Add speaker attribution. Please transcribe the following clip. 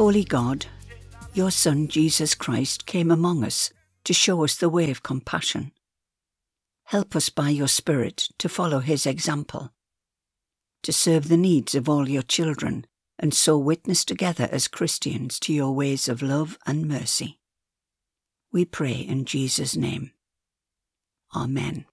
Speaker 1: Holy God, your Son Jesus Christ came among us to show us the way of compassion. Help us by your Spirit to follow his example, to serve the needs of all your children, and so witness together as Christians to your ways of love and mercy. We pray in Jesus' name. Amen.